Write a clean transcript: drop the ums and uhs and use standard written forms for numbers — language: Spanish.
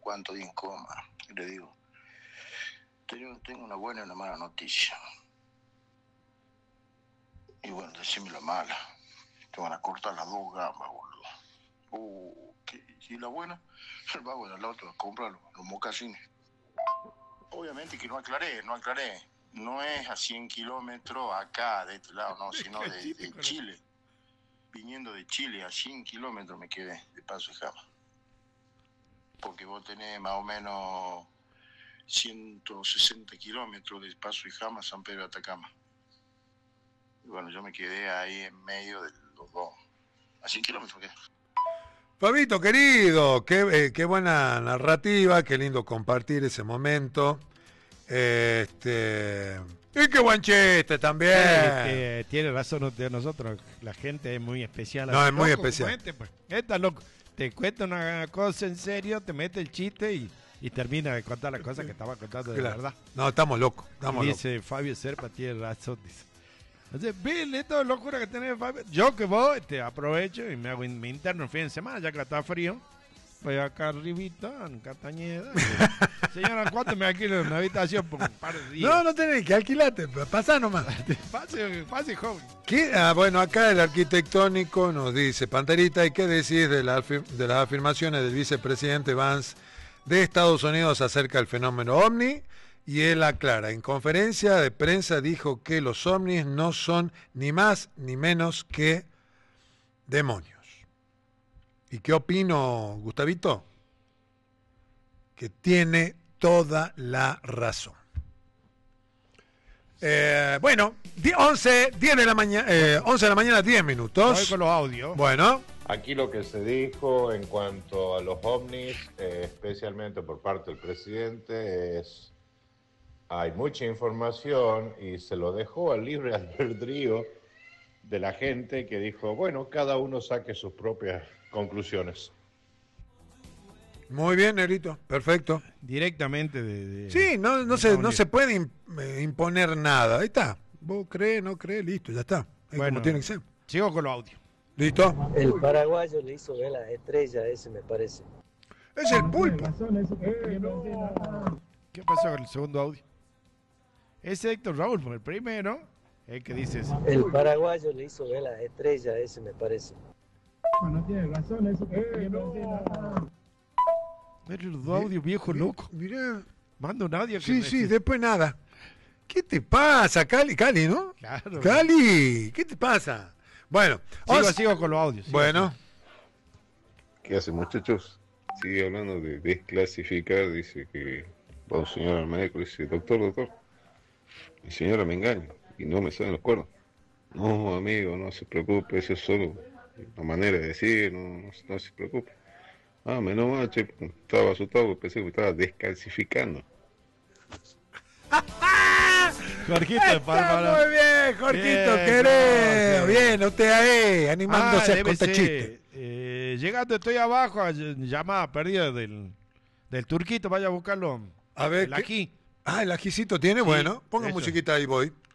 cuántos días en coma. Y le digo, tengo una buena y una mala noticia. Y bueno, decime la mala. Te van a cortar las dos gambas, boludo. ¿Y la buena? El vago de al lado te va a comprar los mocasines. Obviamente que no aclaré. No es a 100 kilómetros acá, de este lado, no, sino de Chile. Viniendo de Chile a 100 kilómetros me quedé de Paso y Jama. Porque vos tenés más o menos 160 kilómetros de Paso y Jama a San Pedro de Atacama. Y bueno, yo me quedé ahí en medio de los dos. ¿A 100 kilómetros qué? Fabito, querido, qué buena narrativa, qué lindo compartir ese momento. Y qué buen chiste también. Tiene razón de nosotros, la gente es muy especial. No, es muy loco, especial. pues. Esta loco, te cuenta una cosa en serio, te mete el chiste y termina de contar la cosa que estaba contando de verdad. No, estamos locos. Dice Fabio Serpa, tiene razón, dice. Entonces, Billy, toda locura que tenés, Fabio. Yo que voy, te aprovecho y me hago mi interno el fin de semana, ya que está frío. Voy acá arribita, en Castañeda. Señora, ¿cuánto me alquilo una habitación por un par de días? No tenés que alquilarte, pasá nomás. Pase, joven. Bueno, acá el arquitectónico nos dice, Panterita, ¿y qué decís de las afirmaciones del vicepresidente Vance de Estados Unidos acerca del fenómeno OVNI? Y él aclara, en conferencia de prensa dijo que los ovnis no son ni más ni menos que demonios. ¿Y qué opino, Gustavito? Que tiene toda la razón. Bueno, 11 de la mañana, 10 minutos. Voy con los audios. Bueno. Aquí lo que se dijo en cuanto a los ovnis, especialmente por parte del presidente, es hay mucha información y se lo dejó al libre albedrío de la gente que dijo, bueno, cada uno saque sus propias conclusiones. Muy bien, Negrito, perfecto. Directamente de sí, no se puede imponer nada. Ahí está. Vos crees, no crees, listo, ya está. Es como tiene que ser. Sigo con los audios. ¿Listo? El paraguayo le hizo ver las estrellas, ese me parece. Es el pulpo. ¿Qué pasó con el segundo audio? Es Héctor Raúl, el primero, el que dice eso. El paraguayo le hizo ver las estrellas, ese me parece. No tiene razón, eso Pero los dos audios viejos locos. Mirá. Manda un audio. Sí, después nada. ¿Qué te pasa, Cali, ¿no? Claro. Cali, ¿qué te pasa? Bueno. Sigo con los audios. Bueno. ¿Qué hace, muchachos? Sigue hablando de desclasificar, dice que va un señor al médico y dice, doctor, mi señora me engaña y no me salen los cuernos. No, amigo, no se preocupe, eso es solo una manera de decir, no se preocupe. Menos mal, che, estaba asustado, pensé que estaba descalcificando. Jorgito de Palma. Muy bien, Jorgito, querido. Bien, usted ahí, animándose a contar chistes. Llegando, estoy abajo, llamada perdida del Turquito, vaya a buscarlo. A ver. El aquí. El ajicito tiene, sí, bueno. Ponga musiquita ahí, voy.